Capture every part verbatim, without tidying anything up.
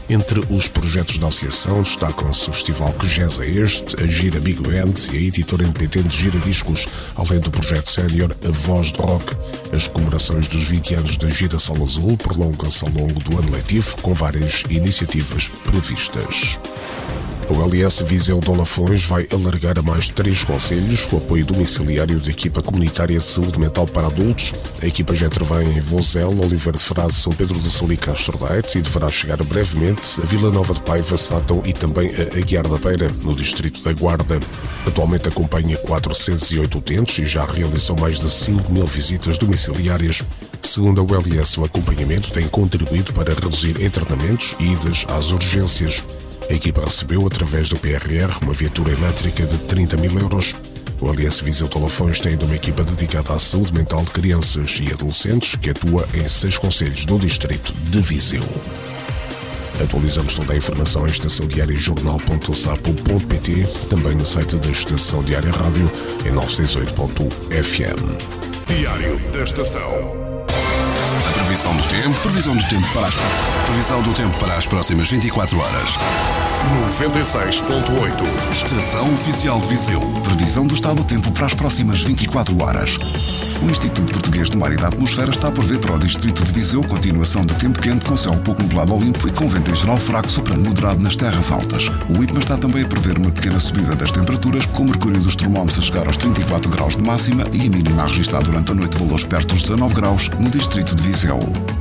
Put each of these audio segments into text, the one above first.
Entre os projetos da associação destacam-se o Festival Que Jazz é Este, a Gira Big Band e a editora independente Gira Discos, além do projeto sénior A Voz de Rock. As comemorações dos vinte anos da Gira Sala Azul prolongam-se ao longo do ano letivo, com várias iniciativas previstas. O L S Viseu de Olafões vai alargar a mais três concelhos o apoio domiciliário da equipa comunitária de saúde mental para adultos. A equipa já intervém em Vozela, Oliveira de Frade, São Pedro da Sala e Castro Daire e deverá chegar brevemente a Vila Nova de Paiva, Sátão e também a Aguiar da Beira, no distrito da Guarda. Atualmente acompanha quatrocentos e oito utentes e já realizou mais de cinco mil visitas domiciliárias. Segundo a L S, o acompanhamento tem contribuído para reduzir internamentos e idas às urgências. A equipa recebeu, através do P R R, uma viatura elétrica de trinta mil euros. O L S Viseu de Olafões tem ainda uma equipa dedicada à saúde mental de crianças e adolescentes que atua em seis concelhos do distrito de Viseu. Atualizamos toda a informação em estação diária jornal ponto sapo ponto pt, também no site da Estação Diária Rádio, em novecentos e sessenta e oito ponto f m. Diário da Estação. A previsão do tempo, previsão do tempo para as, previsão do tempo para as próximas vinte e quatro horas. noventa e seis ponto oito. Estação Oficial de Viseu. Previsão do estado do tempo para as próximas vinte e quatro horas. O Instituto Português do Mar e da Atmosfera está a prever para o distrito de Viseu continuação de tempo quente com céu pouco nublado ao limpo e com vento em geral fraco soprando moderado nas terras altas. O I P M A está também a prever uma pequena subida das temperaturas, com o mercúrio dos termómetros a chegar aos trinta e quatro graus de máxima e a mínima a registrar durante a noite valores perto dos dezanove graus no distrito de Viseu.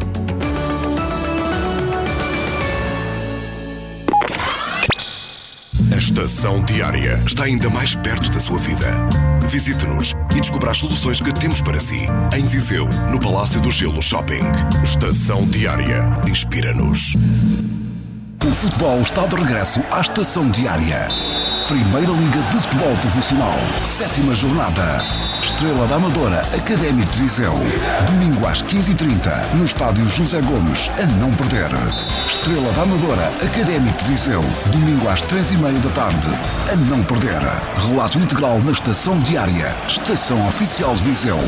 A Estação Diária está ainda mais perto da sua vida. Visite-nos e descubra as soluções que temos para si. Em Viseu, no Palácio do Gelo Shopping. Estação Diária. Inspira-nos. O futebol está de regresso à Estação Diária. Primeira Liga de Futebol Profissional. Sétima jornada. Estrela da Amadora, Académico de Viseu. Domingo às quinze e trinta, no estádio José Gomes, a não perder. Estrela da Amadora, Académico de Viseu. Domingo às três e meia da tarde, a não perder. Relato integral na Estação Diária. Estação Oficial de Viseu.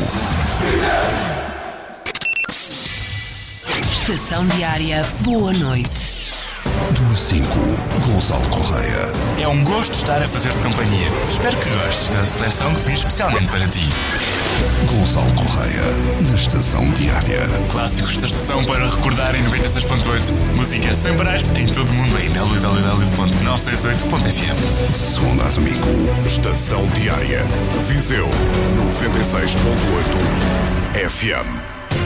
Estação Diária, boa noite. Do cinco, Gonçalo Correia. É um gosto estar a fazer-te companhia. Espero que gostes da seleção que fiz especialmente para ti. Gonçalo Correia, na Estação Diária. Clássicos da estação para recordar em noventa e seis ponto oito. Música sem parar em todo o mundo em w w w ponto novecentos e sessenta e oito ponto f m. De segunda a domingo. Estação Diária. Viseu, noventa e seis ponto oito F M.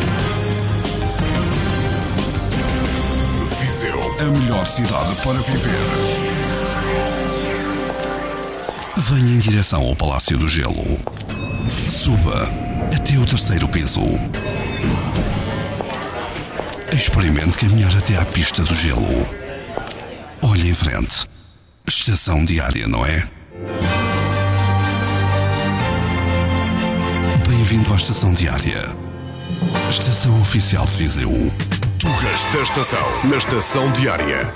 A melhor cidade para viver. Venha em direção ao Palácio do Gelo. Suba até o terceiro piso. Experimente caminhar até à pista do gelo. Olhe em frente. Estação Diária, não é? Bem-vindo à Estação Diária. Estação Oficial de Viseu. Tugas da Estação, na Estação Diária.